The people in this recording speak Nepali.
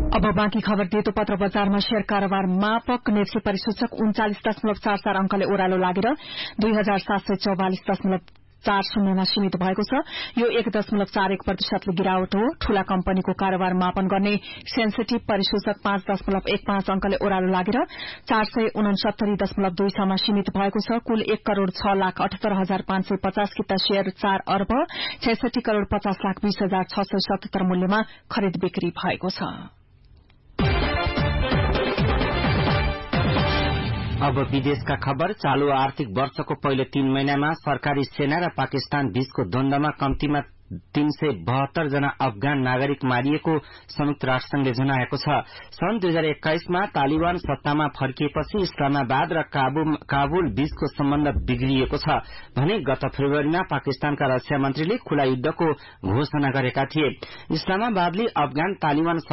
अब बाँकी खबर देतो पत्र बजारमा शेयर कारोबार मापक नेप्से परिसूचक 39.44 अंकले ओह्रालो लागेर 2744.40 मा सीमित भएको छ। यो 1.41% गिरावट हो। ठूला कम्पनीको कारोबार मापन गर्ने सेन्सिटिभ परिसूचक 5.15 अंकले ओह्रालो लागेर 469.26 मा सीमित भएको छ। कुल 1,06,78,550 किता शेयर 4 अर्ब 66,50,20,677 मूल्यमा खरिद बिक्री भएको छ। अब विदेशका खबर। चालू आर्थिक वर्षको पहिलो 3 महिनामा सरकारी सेना र पाकिस्तान बीचको द्वन्द्वमा कम्तीमा 372 जना अफगान नागरिक मारिएको संयुक्त राष्ट्रसंघले जनाएको छ। सन् 2021 मा तालिबान सत्तामा फर्किएपछि इस्लामाबाद र काबुल बीचको सम्बन्ध बिग्रिएको छ भने गत फेब्रुअरीमा पाकिस्तानका रक्षा मन्त्रीले खुला युद्धको घोषणा गरेका थिए। इस्लामाबादले अफगान तालिबान